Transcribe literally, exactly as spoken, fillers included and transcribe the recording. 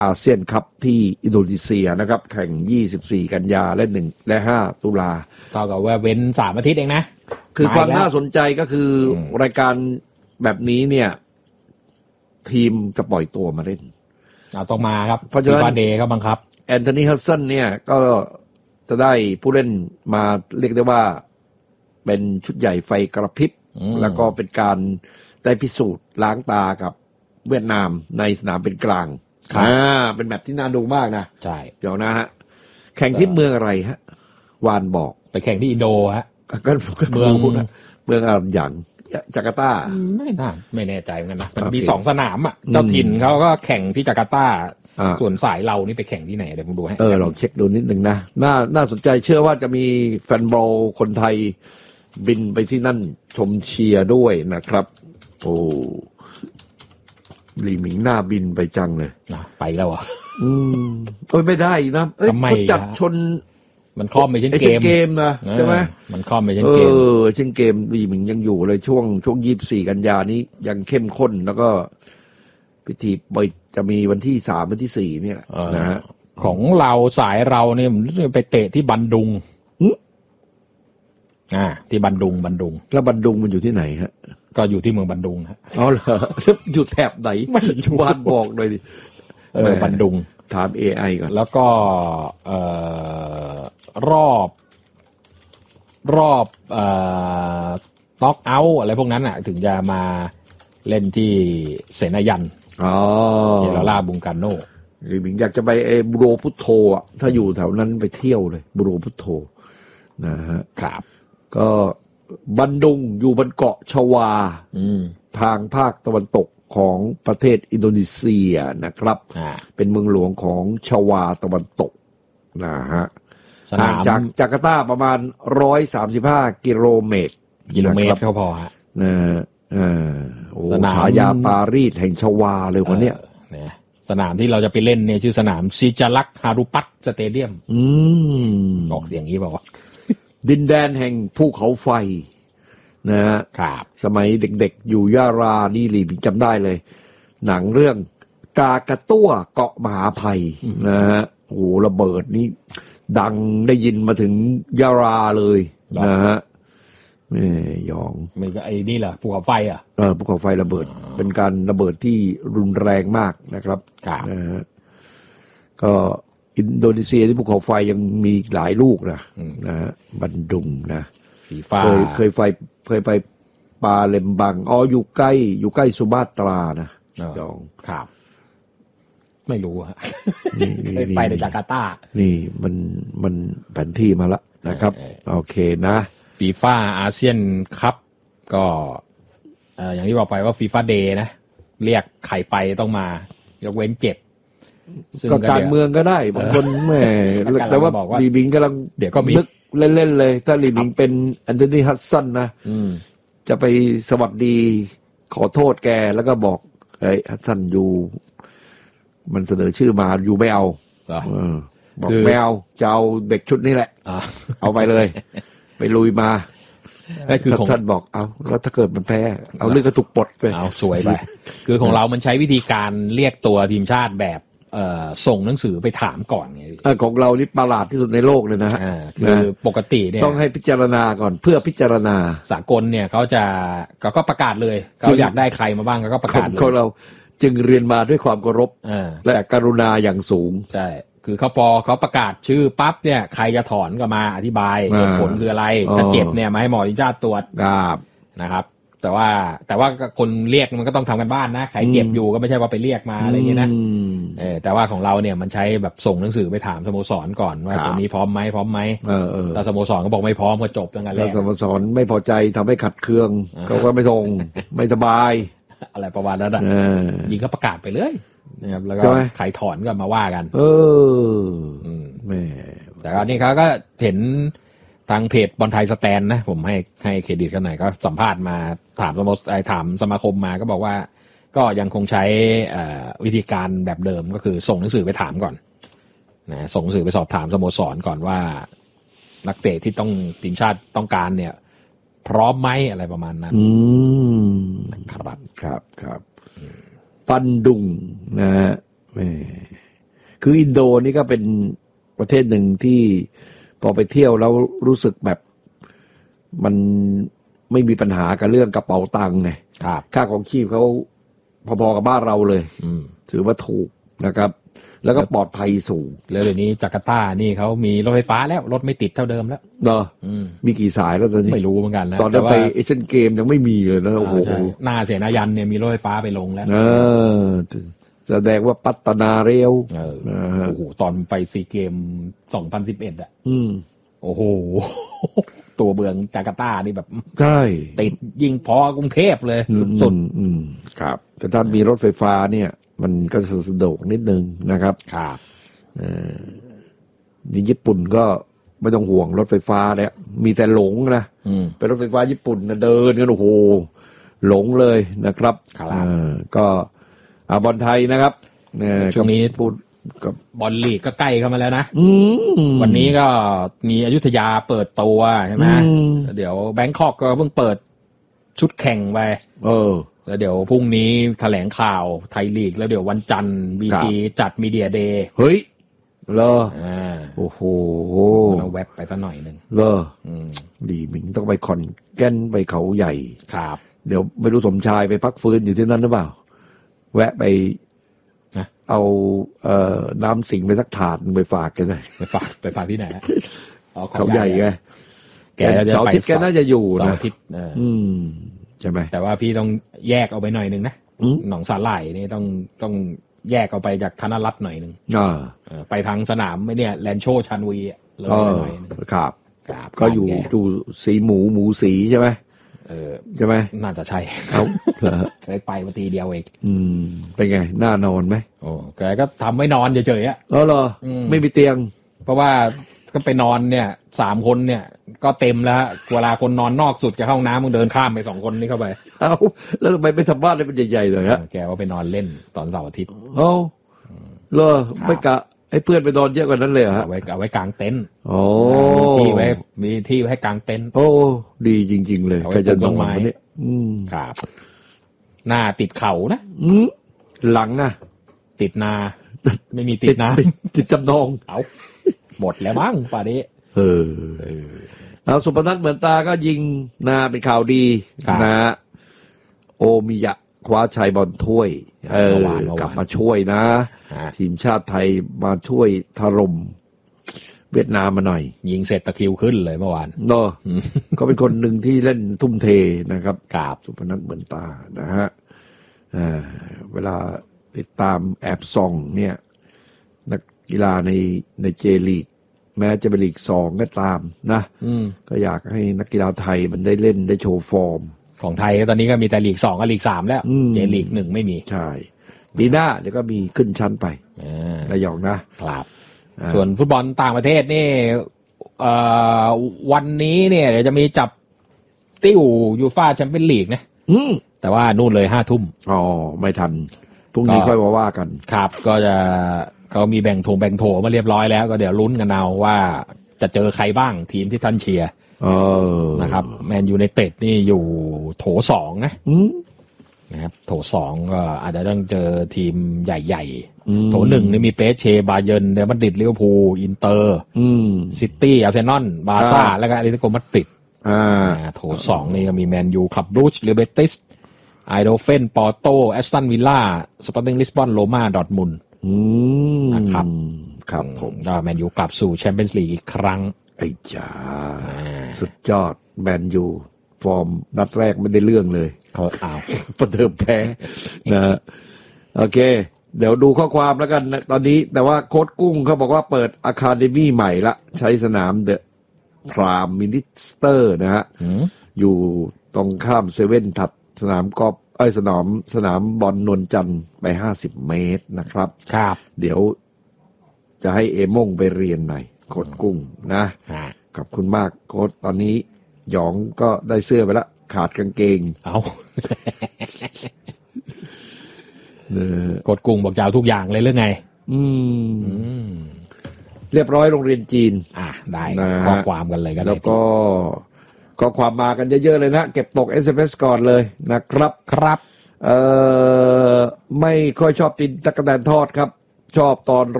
อาเซียนคัพที่อินโดนีเซียนะครับแข่งยี่สิบสี่กันยาและหนึ่งและห้าตุลาเท่ากับว่าเว้นสามอาทิตย์เองนะคือความน่าสนใจก็คือรายการแบบนี้เนี่ยทีมจะปล่อยตัวมาเล่นเอาต้องมาครับเพราะฉะนั้นเดย์ก็บังคับแอนโทนีฮัดสันเนี่ยก็จะได้ผู้เล่นมาเรียกได้ว่าเป็นชุดใหญ่ไฟกระพริบแล้วก็เป็นการได้พิสูจน์ล้างตากับเวียดนามในสนามเป็นกลางอ่าเป็นแบบที่น่าดูมากนะใช่เดี๋ยวนะฮะแข่งที่เมืองอะไรฮะวานบอกไปแข่งที่อินโดฮะก็เมืองเมืองอะไรอย่างจาการ์ตาไม่น่าไม่แน่ใจเหมือนกันนะมันมีสองสนามอ่ะเจ้าถิ่นเขาก็แข่งที่จาการ์ตาส่วนสายเรานี่ไปแข่งที่ไหนเดี๋ยวผมดูให้เออลองเช็คดูนิดนึงนะน่าน่าสนใจเชื่อว่าจะมีแฟนบอลคนไทยบินไปที่นั่นชมเชียร์ด้วยนะครับโอ้หลีหมิงหน้าบินไปจังเลยนะไปแล้วอ่ะอืมเอ้ยไม่ได้นะเอ้ยเขาจัดชนมันครอบไปเช่นเกมเกมนะใช่ไหมมันครอบไปเช่นเกมเออเช่นเกมหลีหมิงยังอยู่เลยช่วงช่วงยี่สิบสี่กันยานี้ยังเข้มข้นแล้วก็พิธีจะมีวันที่สามวันที่สี่เนี่ยนะฮะของเราสายเราเนี่ยมันไปเตะที่บันดุงอ่าที่บันดุงบันดุงแล้วบันดุงมันอยู่ที่ไหนฮะก็อยู่ที่เมืองบันดุงฮะอ๋อเหรออยู่แถบไหนไม่วาดบอกเลยดิเออบันดุงถาม เอ ไอ ก่อนแล้วก็เอ่อรอบรอบเอ่อต็อกเอาท์อะไรพวกนั้นอ่ะถึงจะมาเล่นที่เสนายันอ๋อเจลาลาบุงกาโนหรืออยากจะไปเอบูโรพุทโธอ่ะถ้าอยู่แถวนั้นไปเที่ยวเลยบูโรพุทโธนะฮะครับก็บันดุงอยู่บนเกาะชวาทางภาคตะวันตกของประเทศอินโดนีเซียนะครับเป็นเมืองหลวงของชวาตะวันตกนะฮะห่างจากจาการ์ตาประมาณหนึ่งร้อยสามสิบห้ากิโลเมตรกิโลเมตรเขาพอฮะนะอ่าโอ้ฉายาปารีสแห่งชวาเลยคนเนี้ยสนามที่เราจะไปเล่นเนี่ยชื่อสนามซิจารักฮารุปัตสเตเดียมอืมออกอย่างนี้เปล่าวะดินแดนแห่งภูเขาไฟนะฮะสมัยเด็กๆอยู่ยารานี่หลีบิจำได้เลยหนังเรื่องกากระตั้วเกาะมหาภัยนะฮะโอ้ระเบิดนี่ดังได้ยินมาถึงยาราเลยนะฮะไม่ยองไม่ก็ไอ้นี่แหละภูเขาไฟอ่ะเออภูเขาไฟระเบิดเป็นการระเบิดที่รุนแรงมากนะครับนะฮะก็อินโดนีเซียที่ภูเขาไฟยังมีหลายลูกนะนะฮะบันดุงนะฟีฟ่าเคยเคยไปเคยไปปาเลมบังอ๋ออยู่ใกล้อยู่ใกล้สุมาตรานะยองครับไม่รู้ฮะเคยไปในจาการ์ตานี่มันมันแผนที่มาแล้วนะครับโอเคนะฟีฟ่าอาเซียนคัพก็อย่างที่บอกไปว่าฟีฟ่าเดย์นะเรียกใครไปต้องมายกเว้นเจ็บก็การเมืองก็ได้บางคนแม่แต่ว่าลีบิงกำลังเดี๋ยวก็มีนึกเล่นๆเลยถ้าลีบิงเป็นแอนโทนีฮัดสันนะจะไปสวัสดีขอโทษแกแล้วก็บอกเฮ้ยฮัดสันอยู่มันเสนอชื่อมาอยู่ไม่เอาบอกไม่เอาจะเอาเด็กชุดนี้แหละเอาไปเลยไปลุยมาคือของท่านบอกเอาแล้วถ้าเกิดมันแพ้เอาเรื่องกระตุกปลดไปเอาสวยไปคือของเรามันใช้วิธีการเรียกตัวทีมชาติแบบส่งหนังสือไปถามก่อนไงของเรานี่ประหลาดที่สุดในโลกเลยนะฮะคือปกติเนี่ยต้องให้พิจารณาก่อนเพื่อพิจารณาสากลเนี่ยเขาจะเขาก็ประกาศเลยเขาอยากได้ใครมาบ้างเขาก็ประกาศเลยของเราจึงเรียนมาด้วยความเคารพและกรุณาอย่างสูงใช่คือเขาพอเขาประกาศชื่อปั๊บเนี่ยใครจะถอนก็มาอธิบายเหตุผลคืออะไรถ้าเจ็บเนี่ยมาให้หมอทีมชาติตรวจนะครับแต่ว่าแต่ว่าคนเรียกมันก็ต้องทำกันบ้านนะใครเจ็บอยู่ก็ไม่ใช่ว่าไปเรียกมาอะไรอย่างเงี้ยนะเออแต่ว่าของเราเนี่ยมันใช้แบบส่งหนังสือไปถามสโมสรก่อนว่าตัวนี้พร้อมไหมพร้อมไหมแล้วสโมสรก็บอกไม่พร้อมก็จบตั้งแต่แรกสโมสรไม่พอใจทำให้ขัดเคืองเขาก็ไม่ส่งไม่สบายอะไรประมาณนั้นอ่ะยิงก็ประกาศไปเลยนะครับแล้วก็ใครถอนก็มาว่ากันเออแม่แต่ก็นี่เขาก็เห็นทางเพจบอลไทยสแตนนะผมให้ให้เครดิตกันหน่อยก็สัมภาษณ์มาถามสโมสรถามสมาคมมาก็บอกว่าก็ยังคงใช้วิธีการแบบเดิมก็คือส่งหนังสือไปถามก่อนนะส่งหนังสือไปสอบถามสโมสรก่อนว่านักเตะที่ต้องทีมชาติต้องการเนี่ยพร้อมไหมอะไรประมาณนั้นอืมครับครับครับปันดุงนะฮะแม่คืออินโดนี่ก็เป็นประเทศหนึ่งที่พอไปเที่ยวแล้วรู้สึกแบบมันไม่มีปัญหากับเรื่องกระเป๋าตังค์ไงค่าของชีพเขาพอๆกับบ้านเราเลยถือว่าถูกนะครับแล้วก็ปลอดภัยสูงแล้วเดี๋ยวนี้จาการ์ตานี่เขามีรถไฟฟ้าแล้วรถไม่ติดเท่าเดิมแล้วเนาะมีกี่สายแล้วตอนนี้ไม่รู้เหมือนกันนะตอนนั้นไปเอเชียนเกมยังไม่มีเลยนะโอ้โหหน้าเสนายันเนี่ยมีรถไฟฟ้าไปลงแล้วเออแสดงว่าพัฒนาเร็วโอ้โหตอนไปซีเกมสองพันสิบเอ็ดอ่ะโอ้โหตัวเมืองจาการ์ตานี่แบบใช่ติดยิงพอกรุงเทพเลยสุดๆครับแต่ถ้ามีรถไฟฟ้าเนี่ยมันก็สะดวกนิดนึงนะครับครับนี่ญี่ปุ่นก็ไม่ต้องห่วงรถไฟฟ้าแล้วมีแต่หลงนะเป็นรถไฟฟ้าญี่ปุ่นนะเดินกันโอ้โหหลงเลยนะครับก็อาบอลไทยนะครับช่วงนี้พูดกับบอลลีกก็ใกล้เข้ามาแล้วนะวันนี้ก็มีอยุธยาเปิดตัวใช่ไหมเดี๋ยวแบงคอกก็เพิ่งเปิดชุดแข่งไปเออแล้วเดี๋ยวพรุ่งนี้แถลงข่าวไทยลีกแล้วเดี๋ยววันจันทร์บีจีจัดมีเดียเดย์เฮ้ยเหรออ่าโอ้โหเราแวบไปสักหน่อยนึงเหรอดีมิงต้องไปคอนแก่นไปเขาใหญ่ครับเดี๋ยวไม่รู้สมชายไปพักฟื้นอยู่ที่นั่นหรือเปล่าแวะไปนะเอาเอ่อน้ำสิงไปสักถาดไปฝากกันเลยไปฝากไปฝากที่ไหนเขาใหญ่ไงแกเสาร์อาทิตย์แกน่าจะอยู่นะเสาร์อาทิตย์อืมใช่ไหมแต่ว่าพี่ต้องแยกเอาไปหน่อยนึงนะหนองสาหร่ายนี่ต้องต้องแยกเอาไปจากธนรัตน์หน่อยนึงไปทางสนามไม่เนี่ยแลนโชชันวีเลยหน่อยครับก็อยู่อยู่สีหมูหมูสีใช่ไหมเออใช่ไหมน่าจะใช่เขาเคยไปมาทีเดียวเองอืมเป็นไงน่านอนไหมโอ้แกก็ทำไว้นอนเฉยๆอ่ะเออเหรอไม่มีเตียงเพราะว่าก็ไปนอนเนี่ยสามคนเนี่ยก็เต็มแล้วเวลาคนนอนนอกสุดจะเข้าห้องน้ำมึงเดินข้ามไปสองคนนี้เข้าไปเอ้าแล้วทำไมไปทำบ้านเลยเป็นใหญ่ๆเลยฮะแกว่าไปนอนเล่นตอนเสาร์อาทิตย์เอ้าเหรอไม่กะให้เพื่อนไปนอนเยอะกว่านั้นเลยฮะเอาไว้เอาไว้กางเต็นท์โอ้ที่ไว้มีที่ไว้ให้กางเต็นท์โอ้ดีจริงๆเลยใครจะนอนวันนี้อืมครับหน้าติดเข่านะอืมหลังอ่ะติดนาไม่มีติดนาติดจำนองเอาหมดแล้วมั้งป่านี้เออเอาสุพนัทเหมือนตาก็ยิงนาเป็นข่าวดีนะโอมิยะคว้าชัยบอลถ้วยเออกลับมาช่วยนะทีมชาติไทยมาช่วยถล่มเวียดนามมาหน่อยยิงเสร็จตะคิวขึ้นเลยเมื่อวานเนาะก็เป็นคนหนึ่งที่เล่นทุ่มเทนะครับครับสุพนัทเหมือนตานะฮะเวลาติดตามแอบส่องเนี่ยนักกีฬาในในเจลีกแม้จะเป็นลีกสองก็ตามนะก็อยากให้นักกีฬาไทยมันได้เล่นได้โชว์ฟอร์มของไทยตอนนี้ก็มีแต่ลีกสองกับลีกสามแล้วเจลีกหนึ่งไม่มีใช่ปีหน้าเดี๋ยวก็มีขึ้นชั้นไประยองนะครับส่วนฟุตบอลต่างประเทศนี่วันนี้เนี่ยเดี๋ยวจะมีจับติ้วยูฟ่าแชมเปี้ยนลีกนะแต่ว่านู่นเลยห้าทุ่มอ๋อไม่ทันพรุ่งนี้ค่อยมาว่ากันครับก็จะเขามีแบ่งโถแบ่งโถมาเรียบร้อยแล้วก็เดี๋ยวลุ้นกันเอาว่าจะเจอใครบ้างทีมที่ท่านเชียร์นะครับแมนยูไนเต็ดนี่อยู่โถสองนะนะครับโถสองก็อาจจะต้องเจอทีมใหญ่ๆโถหนึ่งนี่มีเปเชบาเยิร์นเรอัลมาดริดลิเวอร์พูลอินเตอร์ซิตี้อาร์เซนอลบาร์ซ่าแล้วก็อาร์เตติโกมาดริดโถสองนี่ก็มีแมนยูคลับรูชเรอัลเบติสไอโดเฟนปอร์โตแอสตันวิลล่าสปอร์ติ้งลิสบอนโรม่าดอร์ทมุนด์นะครับครับผมก็แมนยูกลับสู่แชมเปี้ยนส์ลีกอีกครั้งไอ้จ้าสุดยอดแมนยูฟอร์มนัดแรกไม่ได้เรื่องเลยเขาอ้าวประเดิมแพ้นะโอเคเดี๋ยวดูข้อความแล้วกันนะตอนนี้แต่ว่าโค้ชกุ้งเขาบอกว่าเปิดอะคาเดมี่ใหม่ละใช้สนามเดอะพรามมินิสเตอร์นะฮะอยู่ตรงข้ามเซเว่นถัดสนามกอล์ฟไอ้สนามสนามบอลนวลจันทร์ไปห้าสิบเมตรนะครับครับเดี๋ยวจะให้เอม่งไปเรียนหน่อยโค้ชกุ้งนะขอบคุณมากโค้ชตอนนี้หยองก็ได้เสื้อไปละขาดกางเกงเอาโค้ชกุ้งบอกจะเอาทุกอย่างเลยหรือไงอืมเรียบร้อยโรงเรียนจีนอ่ะได้ข้อความกันเลยกันแล้วก็ก็ความมากันเยอะๆเลยนะเก็บตก เอส เอ็ม เอส ก่อนเลยนะครับครับเอ่อไม่ค่อยชอบกินตั๊กแตนทอดครับชอบตอน